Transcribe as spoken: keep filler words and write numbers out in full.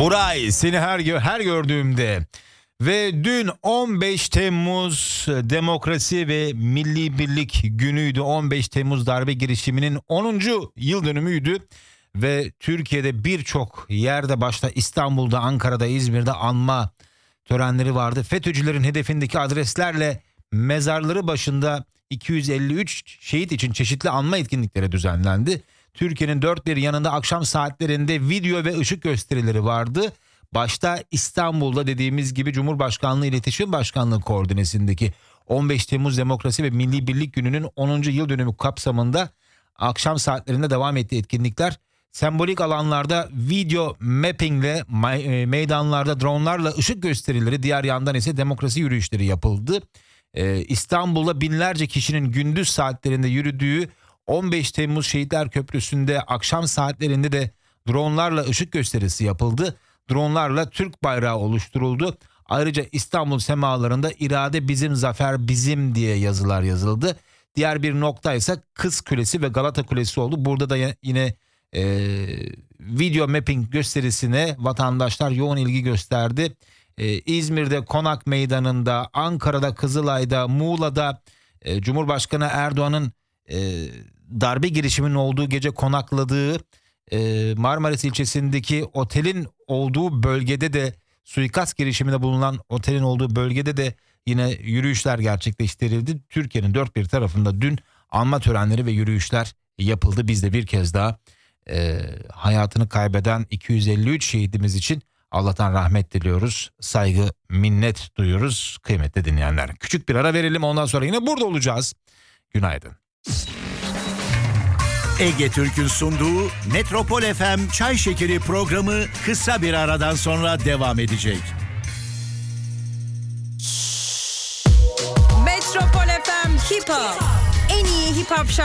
Buray, seni her her gördüğümde. Ve dün on beş Temmuz Demokrasi ve Milli Birlik Günü'ydü. on beş Temmuz darbe girişiminin onuncu yıl dönümüydü. Ve Türkiye'de birçok yerde, başta İstanbul'da, Ankara'da, İzmir'de anma törenleri vardı. FETÖ'cülerin hedefindeki adreslerle mezarları başında iki yüz elli üç şehit için çeşitli anma etkinlikleri düzenlendi. Türkiye'nin dört bir yanında akşam saatlerinde video ve ışık gösterileri vardı. Başta İstanbul'da dediğimiz gibi Cumhurbaşkanlığı İletişim Başkanlığı koordinesindeki on beş Temmuz Demokrasi ve Milli Birlik Günü'nün onuncu yıl dönümü kapsamında akşam saatlerinde devam ettiği etkinlikler, sembolik alanlarda video mappingle, meydanlarda dronlarla ışık gösterileri, diğer yandan ise demokrasi yürüyüşleri yapıldı. Ee, İstanbul'da binlerce kişinin gündüz saatlerinde yürüdüğü on beş Temmuz Şehitler Köprüsü'nde akşam saatlerinde de dronlarla ışık gösterisi yapıldı. Dronlarla Türk bayrağı oluşturuldu. Ayrıca İstanbul semalarında "İrade bizim, zafer bizim" diye yazılar yazıldı. Diğer bir nokta ise Kız Kulesi ve Galata Kulesi oldu. Burada da yine e, video mapping gösterisine vatandaşlar yoğun ilgi gösterdi. E, İzmir'de Konak Meydanı'nda, Ankara'da Kızılay'da, Muğla'da e, Cumhurbaşkanı Erdoğan'ın e, darbe girişiminin olduğu gece konakladığı e, Marmaris ilçesindeki otelin olduğu bölgede de, suikast girişiminde bulunan otelin olduğu bölgede de yine yürüyüşler gerçekleştirildi. Türkiye'nin dört bir tarafında dün anma törenleri ve yürüyüşler yapıldı. Biz de bir kez daha e, hayatını kaybeden iki yüz elli üç şehidimiz için Allah'tan rahmet diliyoruz. Saygı, minnet duyuyoruz kıymetli dinleyenler. Küçük bir ara verelim, ondan sonra yine burada olacağız. Günaydın. Ege Türk'ün sunduğu Metropol F M Çay Şekeri programı kısa bir aradan sonra devam edecek. Metropol F M Hip Hop. En iyi hip hop şarkı